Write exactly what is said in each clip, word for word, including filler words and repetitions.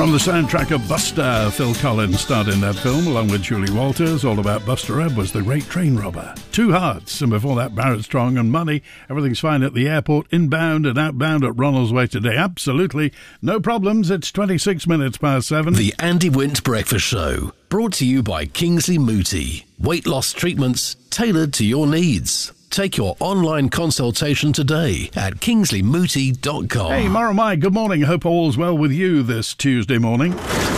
From the soundtrack of Buster, Phil Collins starred in that film along with Julie Walters. All About Buster Ebb was The Great Train Robber. Two Hearts, and before that Barrett Strong and Money. Everything's fine at the airport, inbound and outbound at Ronald's Way today. Absolutely no problems. It's twenty-six minutes past seven. The Andy Wint Breakfast Show, brought to you by Kingsley Mooti. Weight loss treatments tailored to your needs. Take your online consultation today at kingsley mooti dot com. Hey, Mara Mai, good morning. Hope all's well with you this Tuesday morning.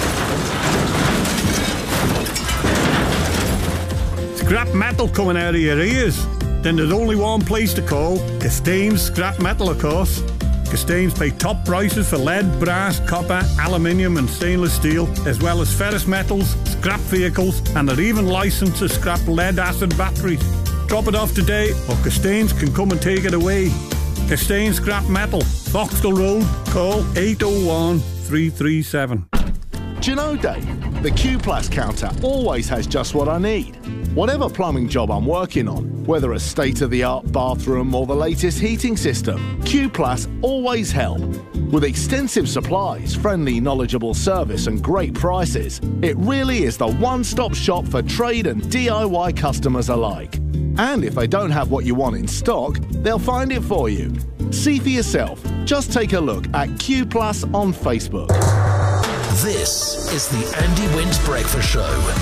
Scrap metal coming out of your ears? Then there's only one place to call, Castains Scrap Metal, of course. Castains pay top prices for lead, brass, copper, aluminium and stainless steel, as well as ferrous metals, scrap vehicles, and they're even licensed to scrap lead-acid batteries. Drop it off today, or Castains can come and take it away. Castains Scrap Metal, Foxtel Road, call eight oh one, three three seven. Do you know, Dave, the Q Plus counter always has just what I need. Whatever plumbing job I'm working on, whether a state-of-the-art bathroom or the latest heating system, Q Plus always help. With extensive supplies, friendly, knowledgeable service and great prices, it really is the one-stop shop for trade and D I Y customers alike. And if they don't have what you want in stock, they'll find it for you. See for yourself. Just take a look at Q Plus on Facebook. This is the Andy Wint Breakfast Show.